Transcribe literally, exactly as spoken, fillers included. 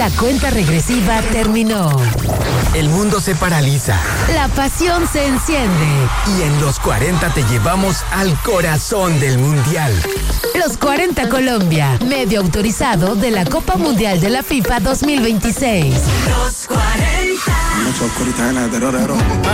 La cuenta regresiva terminó. El mundo se paraliza. La pasión se enciende. Y en los cuarenta te llevamos al corazón del Mundial. Los cuarenta Colombia, medio autorizado de la Copa Mundial de la FIFA dos mil veintiséis. Los cuarenta.